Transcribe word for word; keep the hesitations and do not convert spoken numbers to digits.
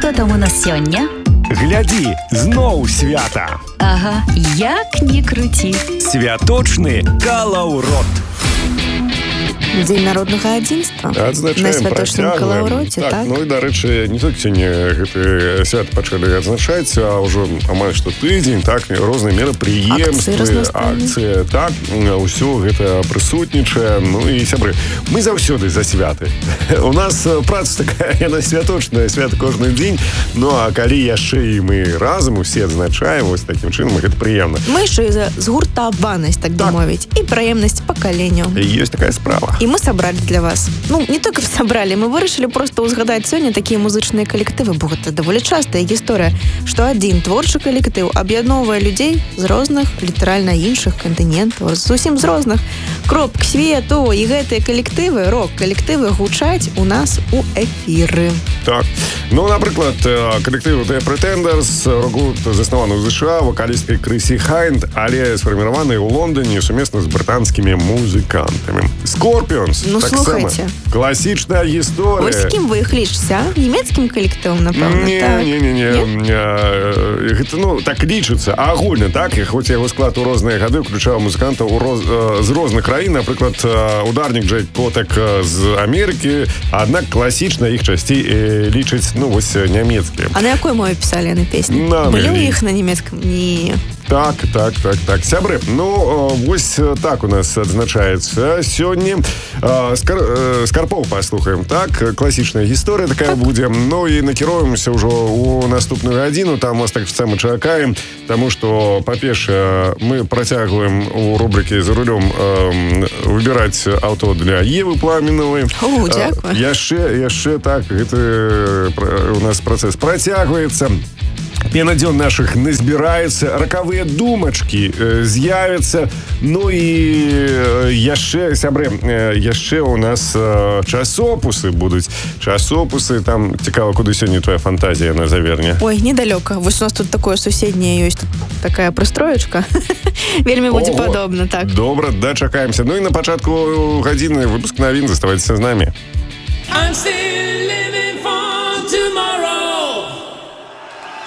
Што там у нас сёння? Глядзі, зноў свята. Ага, як не круці. Святочны калаўрот. Дзень народнага адзінства. На святочным калаўроце, так? Так, ну і, дарэчы, не толькі сёння гэты свят пачалі адзначаць, а ўжо амаль што тыдзень, так, розныя мерапрыемствы, акцыі, так, ўсё гэта прысутнічае. Ну і, сябры, мы заўсёды за святы. У нас праца такая, яна святочная, свята кожны дзень, ну а калі яшчэ і мы разам усе адзначаем, вось такім чынам, гэта прыемна. Мы яшчэ і за згуртаванасць, так бы мовіць, і прыемнасць пакаленняў. Ёсць такая справа. И мы собрали для вас. Ну, не только собрали, мы вырашили просто узгадать сегодня такие музычные коллективы, бо это довольно частая история, что один творчий коллектив об'єднує людей з розных, літеральна іншых континентів, зусім з розных кроп к свету, і гэтыя коллективы, рок-коллективы гучаць у нас у эфиры. Так. Ну, наприклад, коллектив The Pretenders, рок-гурт заснований у США, вокалісткай Крисі Хайнд, але сформирований у Лондоні сумісно з британськими музикантами. Scorpions. Ну, так слухайте. Само. Классичная история. Ось з ким ви їх лічите, а? Німецьким колективом, напевно, не, так? Не, не, не, не. Ну, так лічиться. А агульно, так? І хоч його склад у різні годи включав музикантів у роз... з різних країн. Наприклад, ударник Джейк Котек з Америки, однак класично їх часті лічать, ну, ось німецькі. А на якій мові писали вони пісні? На Були у їх на німецькому? Ні. Так, так, так, так. Сябры, ну, ось так у нас адзначаецца сёння. Скар... Скарпоў паслухаем, так? Класічная гісторыя такая будзе. Ну, і накіруемся ўжо у наступную гадзіну. Там вас так само чакаем, таму што, па-першае, мы працягваем у рубрыкі «За рулём» выбіраць аўто для Евы Пламенавай. О, дзякую. Яшчэ, яшчэ так, гэта у нас працэс працягваецца. Пенадзён наших назбіраецца, ракавыя думачкі э, з'явяцца. Ну і э, яшчэ, сябры, э, яшчэ у нас э, часопусы будуць. Часопусы, там цікава, куды сёння твоя фантазія на заверне? Ой, недалёка. Вось у нас тут такое суседняе ёсць, такая прыстроечка. Вельмі будзе падобна, так. Добра, дачакаемся. Ну і на пачатку гадзіны выпуск навін. Заставайцеся з намі. I'm still